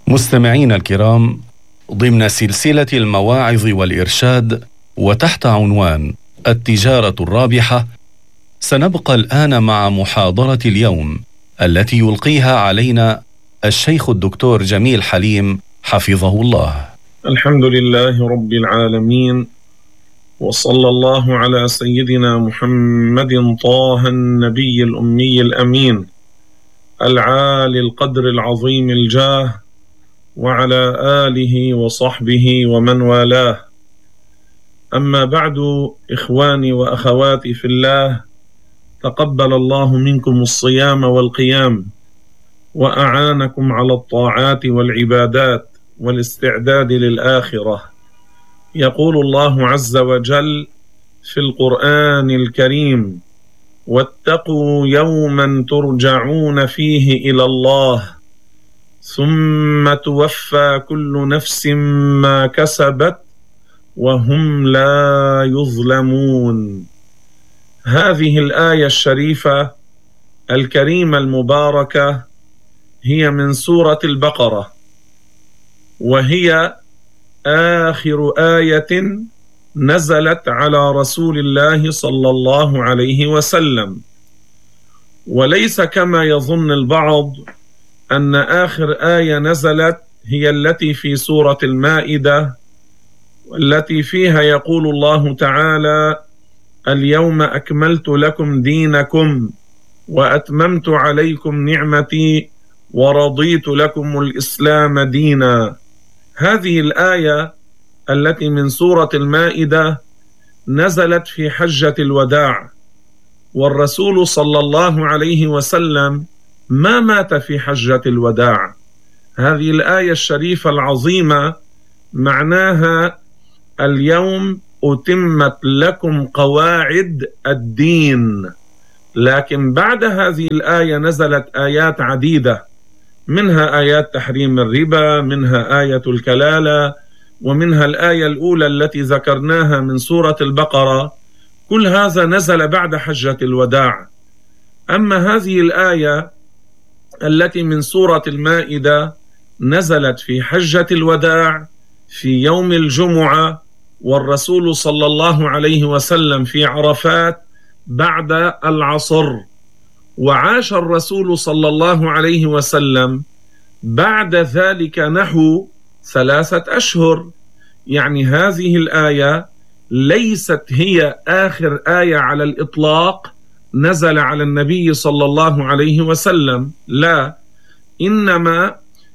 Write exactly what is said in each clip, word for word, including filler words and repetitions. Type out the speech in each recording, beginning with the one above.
مستمعين الكرام، ضمن سلسلة المواعظ والإرشاد وتحت عنوان التجارة الرابحة، سنبقى الآن مع محاضرة اليوم التي يلقيها علينا الشيخ الدكتور جميل حليم حفظه الله. الحمد لله رب العالمين، وصلى الله على سيدنا محمد طه النبي الأمي الأمين العالي القدر العظيم الجاه، وعلى آله وصحبه ومن والاه. أما بعد، إخواني وأخواتي في الله، تقبل الله منكم الصيام والقيام، وأعانكم على الطاعات والعبادات والاستعداد للآخرة. يقول الله عز وجل في القرآن الكريم: واتقوا يوما ترجعون فيه إلى الله ثم توفى كل نفس ما كسبت وهم لا يظلمون. هذه الآية الشريفة الكريمة المباركة هي من سورة البقرة، وهي آخر آية نزلت على رسول الله صلى الله عليه وسلم. وليس كما يظن البعض أن آخر آية نزلت هي التي في سورة المائدة، والتي فيها يقول الله تعالى: اليوم أكملت لكم دينكم وأتممت عليكم نعمتي ورضيت لكم الإسلام دينا. هذه الآية التي من سورة المائدة نزلت في حجة الوداع، والرسول صلى الله عليه وسلم ما مات في حجة الوداع. هذه الآية الشريفة العظيمة معناها: اليوم أتمت لكم قواعد الدين. لكن بعد هذه الآية نزلت آيات عديدة، منها آيات تحريم الربا، منها آية الكلالة، ومنها الآية الأولى التي ذكرناها من سورة البقرة. كل هذا نزل بعد حجة الوداع. أما هذه الآية التي من سورة المائدة نزلت في حجة الوداع في يوم الجمعة، والرسول صلى الله عليه وسلم في عرفات بعد العصر، وعاش الرسول صلى الله عليه وسلم بعد ذلك نحو ثلاثة أشهر. يعني هذه الآية ليست هي آخر آية على الإطلاق نزل على النبي صلى الله عليه وسلم، لا، إنما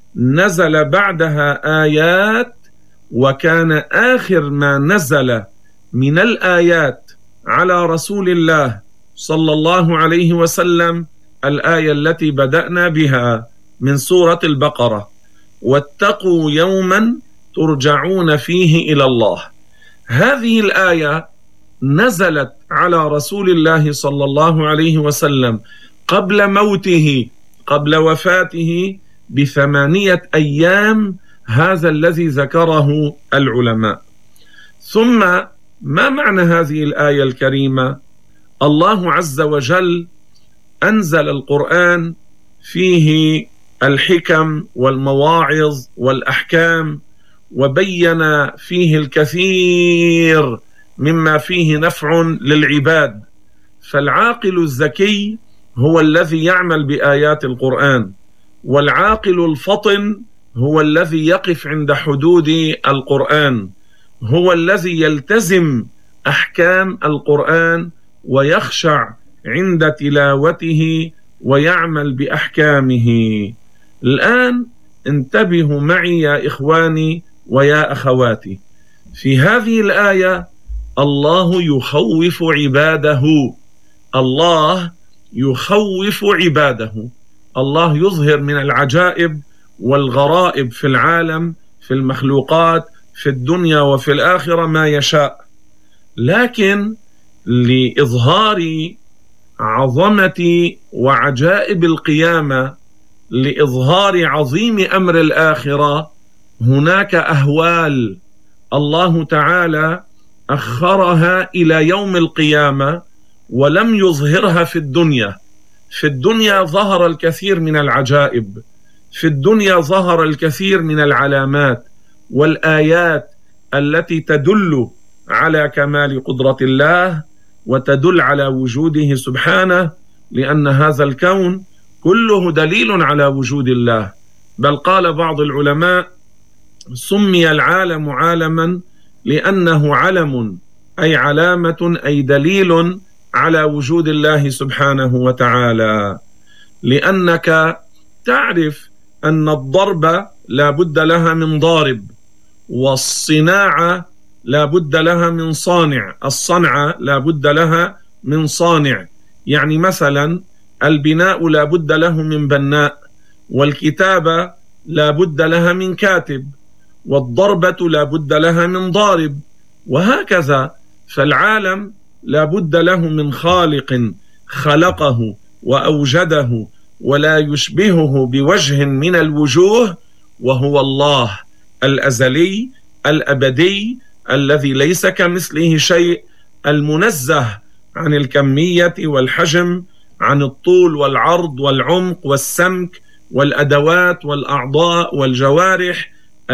نزل بعدها آيات، وكان آخر ما نزل من الآيات على رسول الله صلى الله عليه وسلم الآية التي بدأنا بها من سورة البقرة: واتقوا يوما ترجعون فيه إلى الله. هذه الآية نزلت على رسول الله صلى الله عليه وسلم قبل موته، قبل وفاته بثمانية أيام، هذا الذي ذكره العلماء. ثم ما معنى هذه الآية الكريمة؟ الله عز وجل أنزل القرآن فيه الحكم والمواعظ والأحكام، وبين فيه الكثير مما فيه نفع للعباد. فالعاقل الذكي هو الذي يعمل بآيات القرآن، والعاقل الفطن هو الذي يقف عند حدود القرآن، هو الذي يلتزم أحكام القرآن ويخشع عند تلاوته ويعمل بأحكامه. الآن انتبهوا معي يا إخواني ويا أخواتي، في هذه الآية الله يخوف عباده، الله يخوف عباده. الله يظهر من العجائب والغرائب في العالم، في المخلوقات، في الدنيا وفي الآخرة ما يشاء، لكن لإظهار عظمة وعجائب القيامة، لإظهار عظيم أمر الآخرة، هناك أهوال الله تعالى أخرها إلى يوم القيامة ولم يظهرها في الدنيا. في الدنيا ظهر الكثير من العجائب، في الدنيا ظهر الكثير من العلامات والآيات التي تدل على كمال قدرة الله وتدل على وجوده سبحانه، لأن هذا الكون كله دليل على وجود الله. بل قال بعض العلماء: سمي العالم عالما لأنه علم، أي علامة، أي دليل على وجود الله سبحانه وتعالى. لأنك تعرف أن الضرب لا بد لها من ضارب، والصناعة لا بد لها من صانع، الصنعة لا بد لها من صانع. يعني مثلا البناء لا بد له من بناء، والكتابة لا بد لها من كاتب، والضربة لا بد لها من ضارب، وهكذا. فالعالم لا بد له من خالق خلقه وأوجده ولا يشبهه بوجه من الوجوه، وهو الله الأزلي الأبدي الذي ليس كمثله شيء، المنزه عن الكمية والحجم، عن الطول والعرض والعمق والسمك والأدوات والأعضاء والجوارح،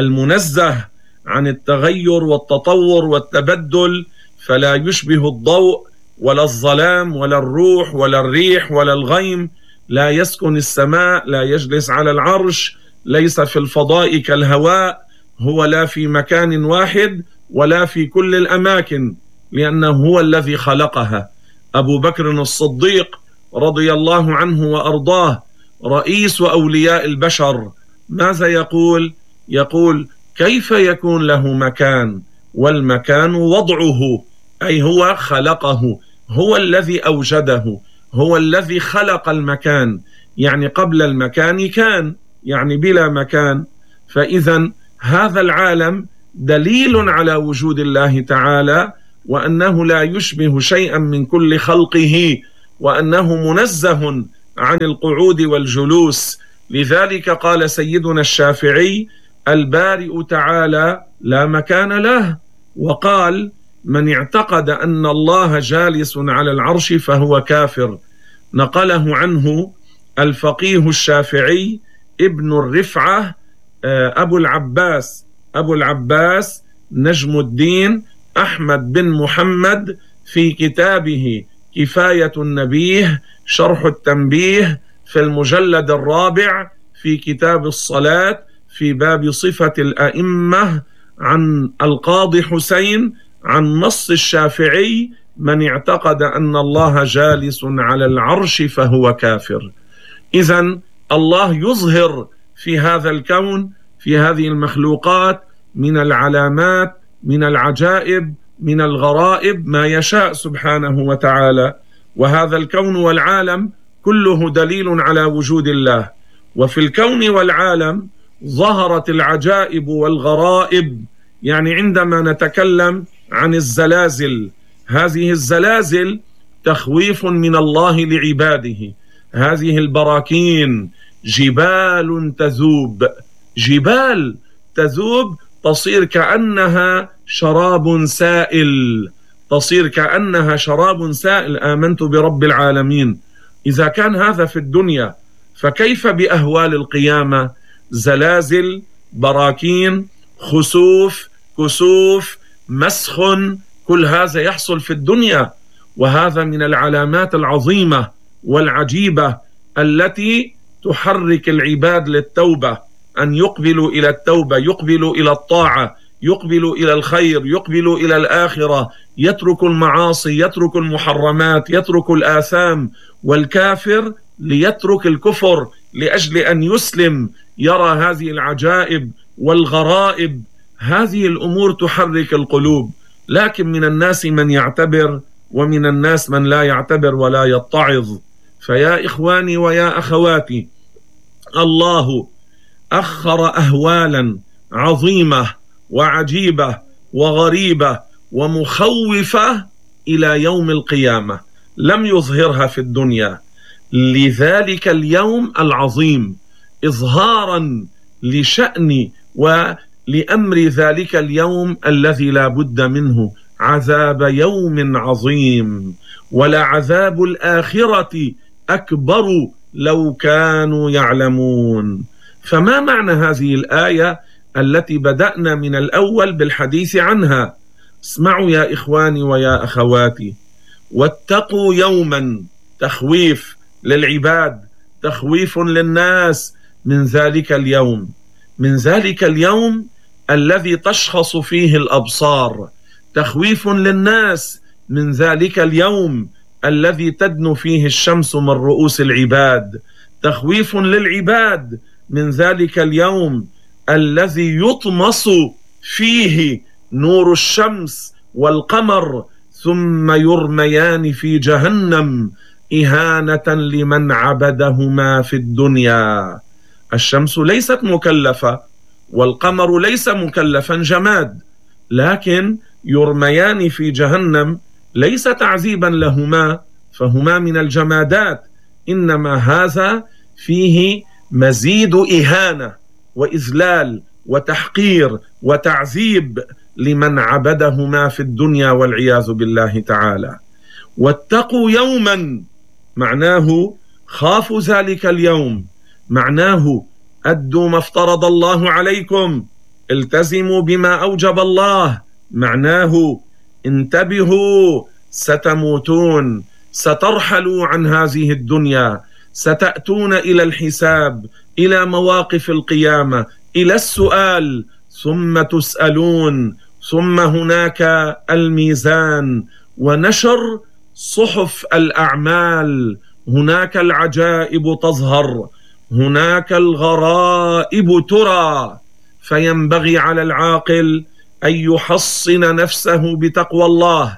المنزه عن التغير والتطور والتبدل، فلا يشبه الضوء ولا الظلام ولا الروح ولا الريح ولا الغيم، لا يسكن السماء، لا يجلس على العرش، ليس في الفضاء كالهواء، هو لا في مكان واحد ولا في كل الأماكن، لأنه هو الذي خلقها. أبو بكر الصديق رضي الله عنه وأرضاه رئيس أولياء البشر، ماذا يقول؟ يقول: كيف يكون له مكان والمكان وضعه، أي هو خلقه، هو الذي أوجده، هو الذي خلق المكان، يعني قبل المكان كان، يعني بلا مكان. فإذا هذا العالم دليل على وجود الله تعالى، وأنه لا يشبه شيئا من كل خلقه، وأنه منزه عن القعود والجلوس. لذلك قال سيدنا الشافعي: البارئ تعالى لا مكان له. وقال: من اعتقد أن الله جالس على العرش فهو كافر. نقله عنه الفقيه الشافعي ابن الرفعة أبو العباس أبو العباس نجم الدين أحمد بن محمد في كتابه كفاية النبيه شرح التنبيه في المجلد الرابع في كتاب الصلاة في باب صفة الأئمة عن القاضي حسين عن نص الشافعي: من اعتقد أن الله جالس على العرش فهو كافر. إذن الله يظهر في هذا الكون، في هذه المخلوقات، من العلامات، من العجائب، من الغرائب ما يشاء سبحانه وتعالى. وهذا الكون والعالم كله دليل على وجود الله. وفي الكون والعالم ظهرت العجائب والغرائب. يعني عندما نتكلم عن الزلازل، هذه الزلازل تخويف من الله لعباده. هذه البراكين جبال تذوب، جبال تذوب تصير كأنها شراب سائل، تصير كأنها شراب سائل. آمنت برب العالمين. إذا كان هذا في الدنيا، فكيف بأهوال القيامة؟ زلازل، براكين، خسوف، كسوف، مسخ، كل هذا يحصل في الدنيا. وهذا من العلامات العظيمة والعجيبة التي تحرك العباد للتوبة، أن يقبلوا إلى التوبة، يقبلوا إلى الطاعة، يقبلوا إلى الخير، يقبلوا إلى الآخرة، يترك المعاصي، يترك المحرمات، يترك الآثام. والكافر ليترك الكفر لأجل أن يسلم، يرى هذه العجائب والغرائب. هذه الأمور تحرك القلوب. لكن من الناس من يعتبر، ومن الناس من لا يعتبر ولا يتعظ. فيا إخواني ويا أخواتي، الله أخر أهوالا عظيمة وعجيبة وغريبة ومخوفة إلى يوم القيامة، لم يظهرها في الدنيا، لذلك اليوم العظيم، إظهارا لشأن ولأمر ذلك اليوم الذي لا بد منه، عذاب يوم عظيم. ولعذاب الآخرة أكبر لو كانوا يعلمون. فما معنى هذه الآية التي بدأنا من الأول بالحديث عنها؟ اسمعوا يا إخواني ويا أخواتي: واتقوا يوما، تخويف للعباد، تخويف للناس من ذلك اليوم، من ذلك اليوم الذي تشخص فيه الأبصار، تخويف للناس من ذلك اليوم الذي تدنو فيه الشمس من رؤوس العباد، تخويف للعباد من ذلك اليوم الذي يطمس فيه نور الشمس والقمر ثم يرميان في جهنم إهانة لمن عبدهما في الدنيا. الشمس ليست مكلفة والقمر ليس مكلفا، جماد، لكن يرميان في جهنم ليس تعذيبا لهما، فهما من الجمادات، إنما هذا فيه مزيد إهانة وإذلال وتحقير وتعذيب لمن عبدهما في الدنيا والعياذ بالله تعالى. واتقوا يوما معناه خافوا ذلك اليوم، معناه أدوا ما افترض الله عليكم، التزموا بما أوجب الله، معناه انتبهوا ستموتون، سترحلوا عن هذه الدنيا، ستأتون إلى الحساب، إلى مواقف القيامة، إلى السؤال، ثم تسألون، ثم هناك الميزان ونشر صحف الأعمال، هناك العجائب تظهر، هناك الغرائب ترى، فينبغي على العاقل أن يحصن نفسه بتقوى الله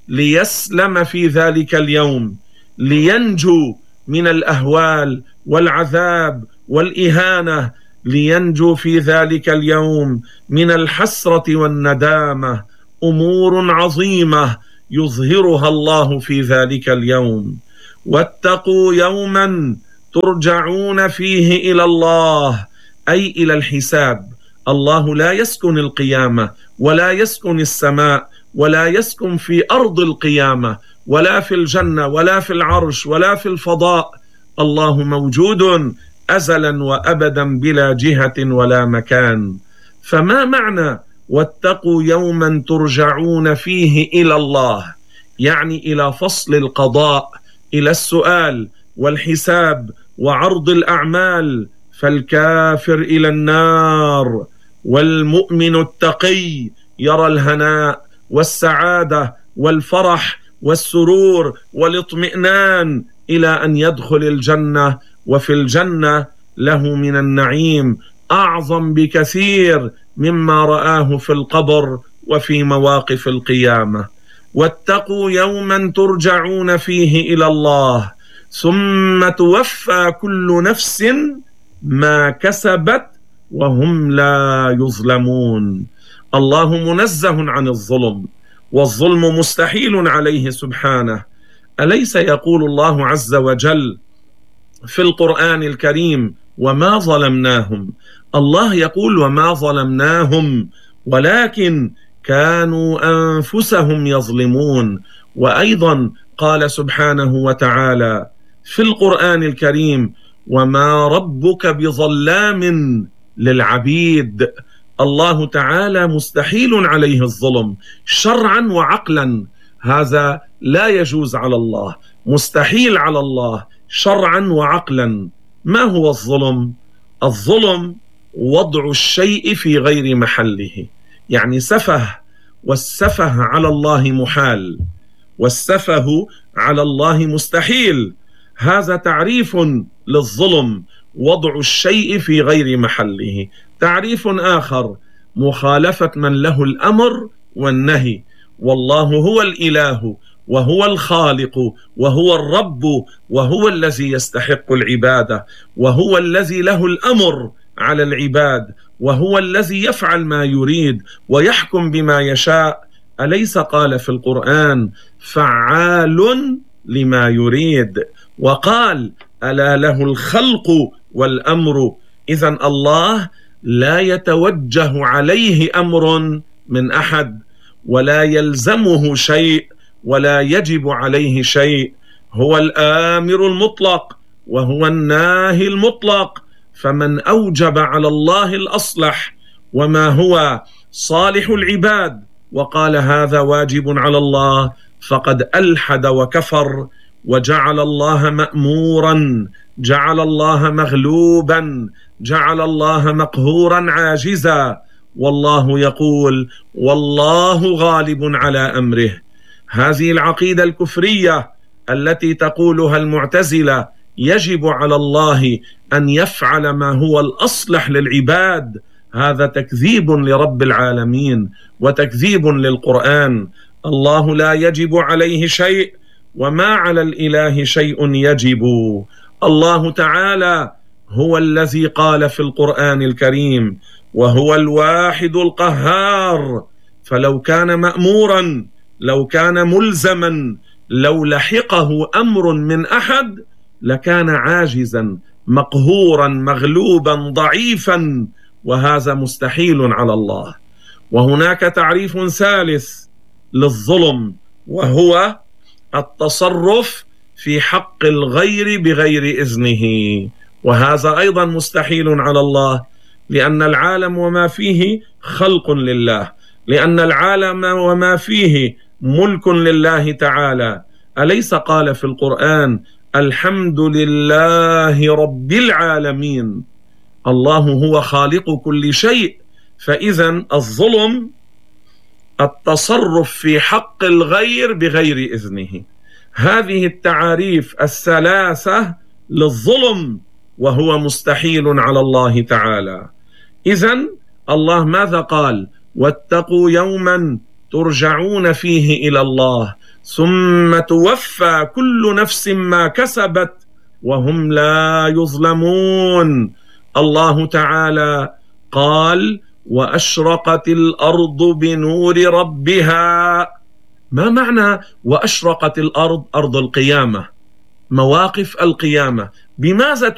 ليسلم في ذلك اليوم، لينجو من الأهوال والعذاب والإهانة، لينجو في ذلك اليوم من الحسرة والندامة. أمور عظيمة يظهرها الله في ذلك اليوم. واتقوا يوما ترجعون فيه إلى الله، أي إلى الحساب. الله لا يسكن القيامة ولا يسكن السماء ولا يسكن في أرض القيامة ولا في الجنة ولا في العرش ولا في الفضاء، الله موجود أزلا وأبدا بلا جهة ولا مكان. فما معنى واتقوا يوما ترجعون فيه إلى الله؟ يعني إلى فصل القضاء، إلى السؤال والحساب وعرض الأعمال، فالكافر إلى النار، والمؤمن التقي يرى الهناء والسعادة والفرح والسرور والاطمئنان إلى أن يدخل الجنة، وفي الجنة له من النعيم أعظم بكثير مما رآه في القبر وفي مواقف القيامة. واتقوا يوما ترجعون فيه إلى الله ثم توفى كل نفس ما كسبت وهم لا يظلمون. الله منزه عن الظلم، والظلم مستحيل عليه سبحانه. أليس يقول الله عز وجل في القرآن الكريم: وما ظلمناهم؟ الله يقول: وما ظلمناهم، ولكن كانوا أنفسهم يظلمون. وأيضا قال سبحانه وتعالى في القرآن الكريم: وما ربك بظلام للعبيد. الله تعالى مستحيل عليه الظلم شرعا وعقلا، هذا لا يجوز على الله، مستحيل على الله شرعا وعقلا. ما هو الظلم؟ الظلم وضع الشيء في غير محله، يعني سفه، والسفه على الله محال، والسفه على الله مستحيل. هذا تعريف للظلم، وضع الشيء في غير محله. تعريف آخر: مخالفة من له الأمر والنهي، والله هو الإله وهو الخالق وهو الرب وهو الذي يستحق العبادة، وهو الذي له الأمر على العباد، وهو الذي يفعل ما يريد ويحكم بما يشاء. أليس قال في القرآن: فعال لما يريد؟ وقال: ألا له الخلق والأمر. إذن الله لا يتوجه عليه أمر من أحد، ولا يلزمه شيء، ولا يجب عليه شيء. هو الآمر المطلق وهو الناهي المطلق، فمن أوجب على الله الأصلح وما هو صالح العباد وقال هذا واجب على الله فقد ألحد وكفر وجعل الله مأمورا، جعل الله مغلوبا، جعل الله مقهورا عاجزا، والله يقول والله غالب على أمره. هذه العقيدة الكفرية التي تقولها المعتزلة يجب على الله أن يفعل ما هو الأصلح للعباد، هذا تكذيب لرب العالمين وتكذيب للقرآن. الله لا يجب عليه شيء وما على الإله شيء يجب. الله تعالى هو الذي قال في القرآن الكريم وهو الواحد القهار، فلو كان مأمورا، لو كان ملزما، لو لحقه أمر من أحد لكان عاجزا مقهورا مغلوبا ضعيفا، وهذا مستحيل على الله. وهناك تعريف ثالث للظلم وهو التصرف في حق الغير بغير إذنه، وهذا أيضا مستحيل على الله، لأن العالم وما فيه خلق لله، لأن العالم وما فيه ملك لله تعالى. أليس قال في القرآن الحمد لله رب العالمين؟ الله هو خالق كل شيء. فإذا الظلم التصرف في حق الغير بغير إذنه. هذه التعاريف الثلاثة للظلم وهو مستحيل على الله تعالى. إذن الله ماذا قال؟ واتقوا يوما ترجعون فيه إلى الله ثم توفى كل نفس ما كسبت وهم لا يظلمون. الله تعالى قال وأشرقت الأرض بنور ربها. ما معنى وأشرقت الأرض؟ أرض القيامة، مواقف القيامة. بماذا